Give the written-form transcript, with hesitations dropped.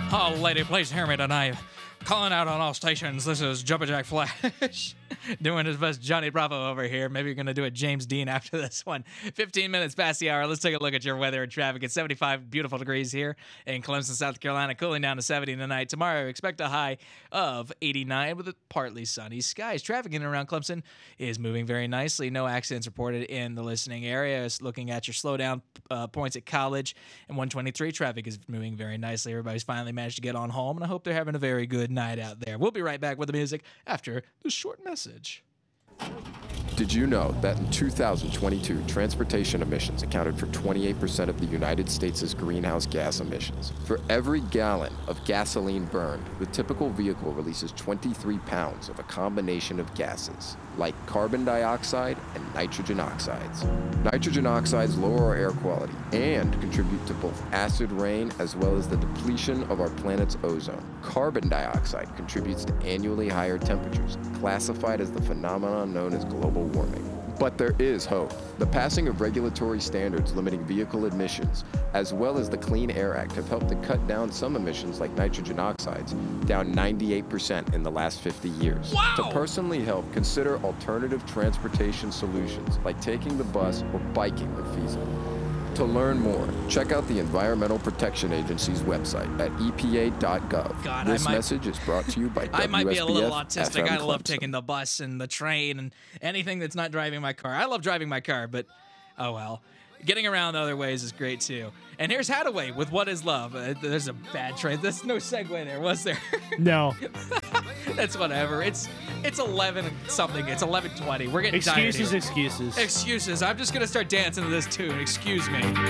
Oh, lady, please hear me tonight. Calling out on all stations. This is Jumpin' Jack Flash doing his best Johnny Bravo over here. Maybe you're going to do a James Dean after this one. 15 minutes past the hour. Let's take a look at your weather and traffic. It's 75 beautiful degrees here in Clemson, South Carolina, cooling down to 70 tonight. Tomorrow, expect a high of 89 with a partly sunny skies. Traffic in and around Clemson is moving very nicely. No accidents reported in the listening area. Looking at your slowdown points at College and 123, traffic is moving very nicely. Everybody's finally managed to get on home, and I hope they're having a very good night out there. We'll be right back with the music after this short message. Did you know that in 2022, transportation emissions accounted for 28% of the United States' greenhouse gas emissions? For every gallon of gasoline burned, the typical vehicle releases 23 pounds of a combination of gases, like carbon dioxide and nitrogen oxides. Nitrogen oxides lower our air quality and contribute to both acid rain as well as the depletion of our planet's ozone. Carbon dioxide contributes to annually higher temperatures, classified as the phenomenon known as global warming. But there is hope. The passing of regulatory standards limiting vehicle emissions, as well as the Clean Air Act, have helped to cut down some emissions like nitrogen oxides, down 98% in the last 50 years. Wow! To personally help, consider alternative transportation solutions like taking the bus or biking when feasible. To learn more, check out the Environmental Protection Agency's website at epa.gov. God, This message is brought to you by WSBF I might be a little autistic. FM I love Clemson. taking the bus and the train and anything that's not driving my car. I love driving my car, but oh well. Getting around other ways is great too. And here's Hadaway with What Is Love. There's a bad train. There's no segue there, was there? No. That's whatever. It's 11 something. It's 11:20. We're getting tired Excuses, here. excuses. Excuses. I'm just gonna start dancing to this tune. Excuse me.